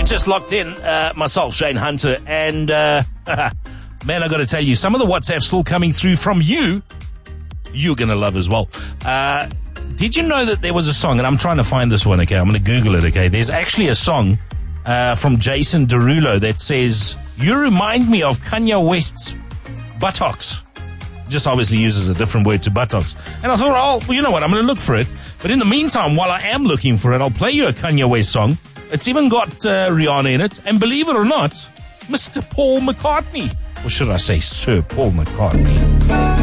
just locked in, myself, Shane Hunter, and man, I got to tell you, some of the WhatsApp still coming through from you. You're going to love as well. Did you know that there was a song, and I'm trying to find this one, okay? I'm going to Google it, okay? There's actually a song from Jason Derulo that says, "You remind me of Kanye West's buttocks." Just obviously uses a different word to buttocks. And I thought, well, you know what? I'm going to look for it. But in the meantime, while I am looking for it, I'll play you a Kanye West song. It's even got Rihanna in it. And believe it or not, Mr. Paul McCartney. Or should I say Sir Paul McCartney?